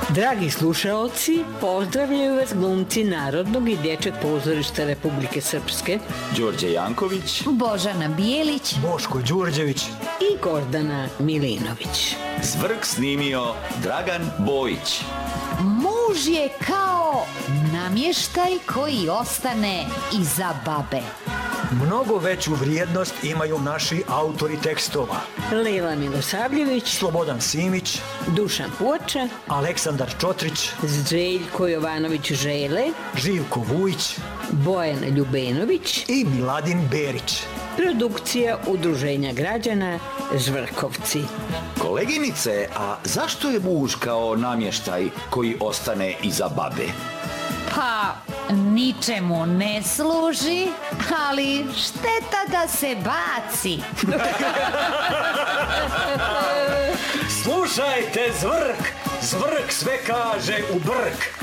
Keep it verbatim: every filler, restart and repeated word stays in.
Dragi slušaoci, pozdravljaju vas glumci Narodnog i dječjeg pozorišta Republike Srpske Đorđe Janković, Božana Bijelić, Boško Đurđević i Gordana Milinović. Zvrk snimio Dragan Bojić. Muž je kao namještaj koji ostane iza babe. Mnogo veću vrijednost imaju naši autori tekstova. Lela Milosavljević, Slobodan Simić, Dušan Puoča, Aleksandar Čotrić, Željko Jovanović Žele, Živko Vujić Bojana Ljubenović i Miladin Berić. Produkcija Udruženja građana Žvrkovci. Koleginice, a zašto je muž kao namještaj koji ostane iza babe? Pa, ničemu ne služi, ali šteta da se baci. Slušajte, Zvrk! Zvrk sve kaže u brk.